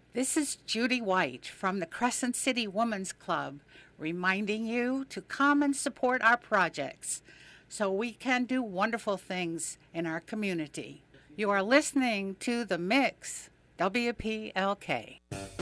This is Judy White from the Crescent City Women's Club, reminding you to come and support our projects so we can do wonderful things in our community. You are listening to The Mix, WPLK.